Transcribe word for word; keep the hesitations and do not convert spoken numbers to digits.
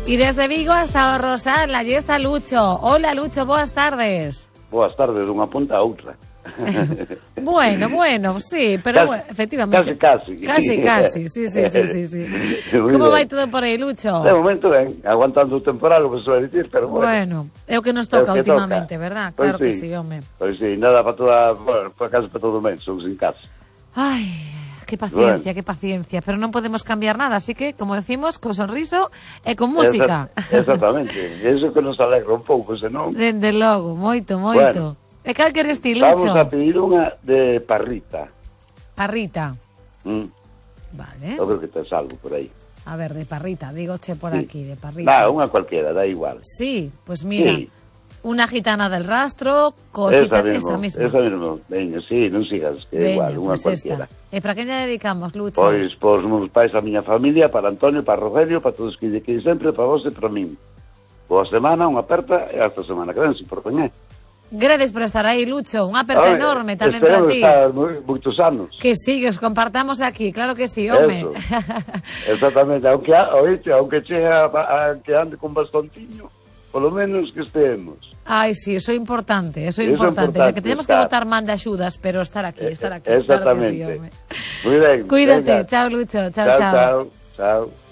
Y desde Vigo hasta o Rosal, allí está Lucho. Hola, Lucho, boas tardes. Boas tardes, dunha punta a outra. Bueno, bueno, sí, pero casi, bueno, efectivamente. Casi, casi. Casi, casi, sí, sí, sí, sí, sí. Como vai todo por aí, Lucho? De momento ben, aguantando o temporal, o que se vai dicir, pero bueno. Bueno, é o que nos toca que últimamente, toca. verdad? Pues Claro sí, que sí, home. Pois pues sí, nada para toda, bueno, para casa para todo o mes, son sin casa. Ai, que paciencia, Bueno. que paciencia, pero non podemos cambiar nada, así que, como decimos, con sonriso e con música. Exact, exactamente, eso que nos alegra un pouco, senón... Dende logo, moito, moito. Bueno. E cal queres ti, Lucho? Vamos a pedir unha de parrita. Parrita. Mm. Vale. Eu creo que tes algo por aí. A ver, de parrita, digoche por Sí. aquí, de parrita. Nah, unha cualquiera, da igual. Sí, pues mira, Sí. una gitana del rastro, cositas, Esa mismo, esa misma. esa mismo. Veña, sí, non sigas, que é Veña, igual, unha pues cualquiera. esta. E para quen lle dedicamos, Lucho? Pois, pois, meus pais, a miña familia, para Antonio, para Rogelio, para todos que lle queiden sempre, para vos e para min. Boa semana, unha aperta, e hasta semana que ven, se por coñé. Gracias por estar aí, Lucho. Unha aperta Oye, enorme tamén para esperemos ti. estar moi- moitos anos. Que sí, que os compartamos aquí, claro que sí, home. Eso. Exactamente, aunque, a- oíste, aunque chea, a, que ande con bastonciño, polo menos que estemos. Ai, sí, eso é importante, eso é Eso é importante. importante, Que tenemos estar. que botar man de axudas, pero estar aquí, estar aquí. Exactamente. Claro que sí, home. Muy ben. Cuídate, Venga. chao, Lucho, chao, Chao, chao. chao. Chao.